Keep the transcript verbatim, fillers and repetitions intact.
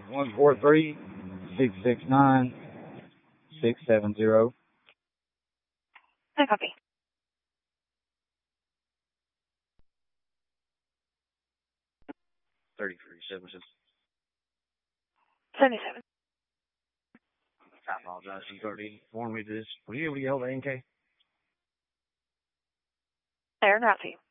one four three, six six nine, six seven zero. I copy. thirty-three seventy-six. seventy-seven. I apologize. You already informed me of this. Were you able to yell the N K? There, not to you.